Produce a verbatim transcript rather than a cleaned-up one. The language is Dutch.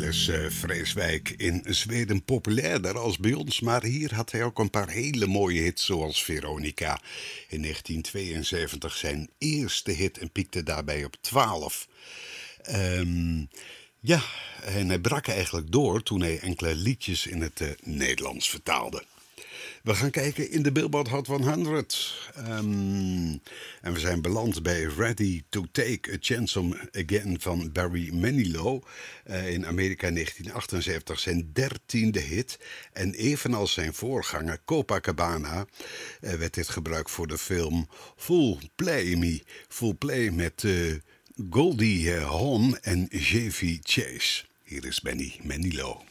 is uh, Vreeswijk in Zweden populairder als bij ons, maar hier had hij ook een paar hele mooie hits zoals Veronica in negentien tweeënzeventig, zijn eerste hit, en piekte daarbij op twaalf. Um, ja, en hij brak eigenlijk door toen hij enkele liedjes in het uh, Nederlands vertaalde. We gaan kijken in de Billboard Hot honderd. Um, en we zijn beland bij Ready to Take a Chance on Again van Barry Manilow. Uh, in Amerika in negentien achtenzeventig zijn dertiende hit. En evenals zijn voorganger Copacabana uh, werd dit gebruikt voor de film Full Play Me. Full Play met uh, Goldie Hawn en Chevy Chase. Hier is Benny Manilow.